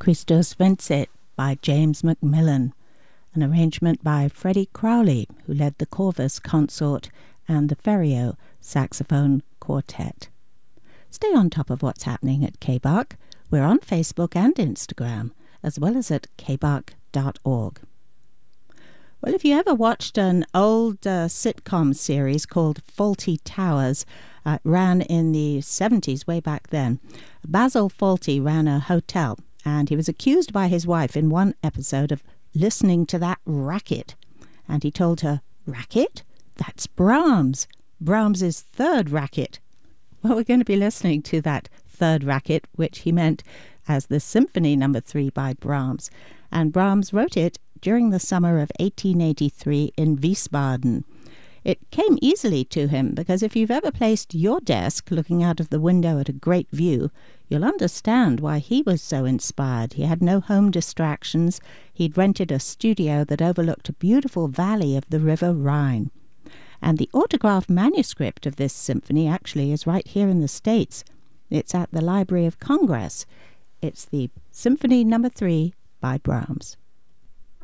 Christus Vincit by James Macmillan, an arrangement by Freddie Crowley, who led the Corvus Consort and the Ferrio Saxophone Quartet. Stay on top of what's happening at KBARC. We're on Facebook and Instagram, as well as at kbarc.org. Well, if you ever watched an old sitcom series called Fawlty Towers, it ran in the 70s, way back then. Basil Fawlty ran a hotel, and he was accused by his wife in one episode of listening to that racket. And he told her, "Racket? That's Brahms. Brahms's third racket." Well, we're going to be listening to that third racket, which he meant as the Symphony No. 3 by Brahms. And Brahms wrote it during the summer of 1883 in Wiesbaden. It came easily to him because if you've ever placed your desk looking out of the window at a great view, you'll understand why he was so inspired. He had no home distractions. He'd rented a studio that overlooked a beautiful valley of the River Rhine. And the autographed manuscript of this symphony actually is right here in the States. It's at the Library of Congress. It's the Symphony No. 3 by Brahms.